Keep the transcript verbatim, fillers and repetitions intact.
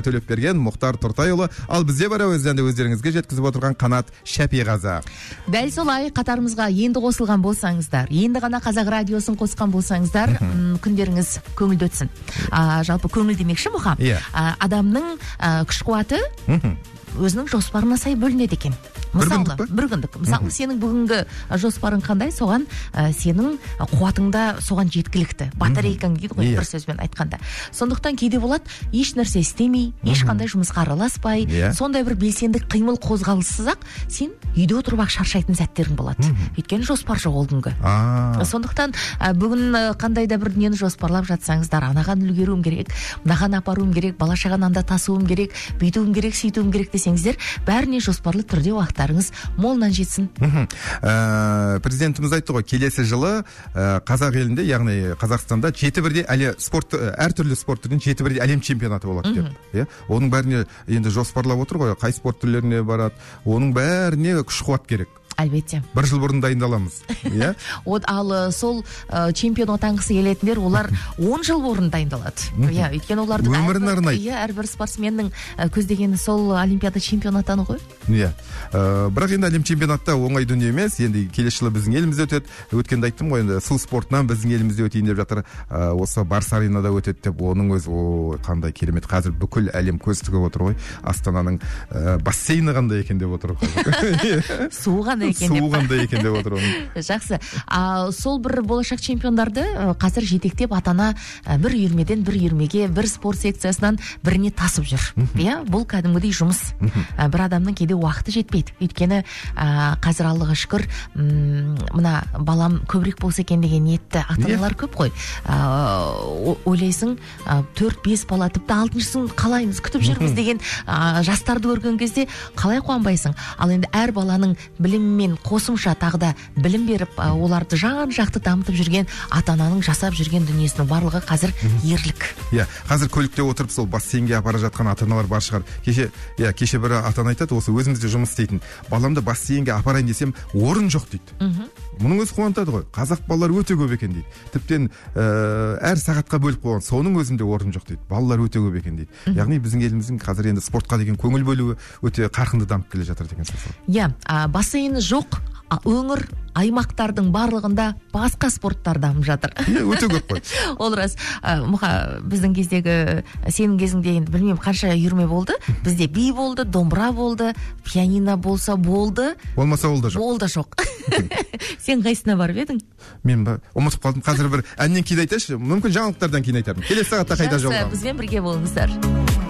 Төлепберген, Мұхтар Тұртайұлы, ал бізде бар әуезден де өздеріңізге жеткізіп отырған Қанат Шапиғазы. Дәл солай, қатарымызға енді қосылған болсаңыздар, енді ғана Қазақ радиосын қосқан болсаңыздар, күндеріңіз көңілді өтсін. А, жалпы көңіл демекші Мұха. Yeah. А, адамның а, күш қуаты өзінің жоспарына сай бөлінеді екен. Мысалы, бір күндік. Мысалы, сенің бүгінгі жоспарың қандай, соған ә, сенің қуатыңда соған жеткілікті. Батарейкаң дейді ғой, бір сөзбен айтқанда. Сондықтан кейде болады, еш нәрсе істемей, ешқандай жұмысқа араласпай, сондай бір белсенді қимыл қозғалыссыз-ақ, сен үйде отырып ақ шаршайтын сәттерің болады. Өйткені жоспар жоқ ол күнгі. Сондықтан ә, бүгін қандай да бір дүниені жоспарлап жатсаңыздар, анаған үлгеруім керек, мынаған апаруым керек, бала шағаны анда тасуым керек, бүйтуім керек, сөйтуім керек десеңіздер, бәріне жоспарлы түрде уақыттарыңыз молынан жетсін. Ә, президентіміз айтты ғой, келесі жылы ә, қазақ елінде, яғни Қазақстанда жеті бірдей әле спорт, әртүрлі спорт түрінен жеті бірдей әлем чемпионаты болады деп. Иә? Оның бәріне енді жоспарлап отыр ғой, қай спорт түрлеріне барады, оның бәріне күш қуат керек. Әлбетте. Бір жыл бұрын дайындаламыз. Иә? Ал сол ә, чемпион атанғысы келетіндер, олар он жыл бұрын дайындалады. Иә, өйткені олардың өмірін арнайды. Иә, әрбір спортсменнің көздегені сол олимпиада чемпион атану ғой. Иә. Ә, бірақ енді әлем чемпионатта оңай дүние емес. Енді келесі жылы біздің елімізде өтеді. Өткенде айттым ғой, енді су спортынан біздің елімізде өтейін деп жатыр. Ә, осы Барыс аренада өтеді деп, оның өзі о қандай керемет. Қазір бүкіл әлем көз тігіп отыр ғой. Астананың ә, бассейні қандай екен деп отыр. Суы қандай Суы қандай екен деп отыр оның. Жақсы. А, сол бір болашақ чемпиондарды қазір жетектеп атана бір үйірмеден бір үйірмеге, бір спорт секциясынан біріне тасып жүр. Иә, бұл кәдімгідей жұмыс. Бір адамның кейде уақыты жетпейді. Өйткені а, қазір Аллаға шүкір, мына балам көбірек болса екен деген ниетті ата-аналар көп қой. А, ойлайсың, төрт бес бала, тіпті алтыншысын қалаймыз, күтіп жүрміз деген а, жастарды көрген кезде қалай қуанбайсың? Ал енді әр баланың білім мен қосымша тағда білім беріп, оларды жан жақты дамытып жүрген ата-ананың жасап жүрген дүниесінің барлығы қазір ерлік. Иә, қазір көлікте отырып сол бассейнге апара жатқан ата-аналар бар шығар. Кеше, иә, кеше бір ата-ана айтады, осы өзімізде жұмыс істейтін. Баламды бассейнге апарайын десем, орын жоқ дейді. Мұның өзі қуантады ғой. Қазақ балалар өте көп екен дейді. Тіптен ә, әр сағатқа бөліп қойған, соның өзінде орын жоқ дейді. Балалар өте көп екен дейді. Яғни біздің еліміздің қазір енді спортқа деген көңіл бөлуі өте қарқынды дамып келе жатыр деген сөз. Иә, бассейні жоқ өңір аймақтардың барлығында басқа спорттар дамып жатыр. Өте көп қой. Ол рас. Мұха, біздің кездегі, сенің кезіңде енді білмеймін қанша үйірме болды. Бізде би болды, домбыра болды, пианино болса болды. Болмаса ол да жоқ. Ол да жоқ. Сен қайсына барып едің? Мен ба, ұмытып қалдым. Қазір бір әннен кейін айтайыншы. Мүмкін жаңалықтардан кейін айтармын. Келесі сағатта қайта жолығамыз. Бізбен бірге болыңыздар.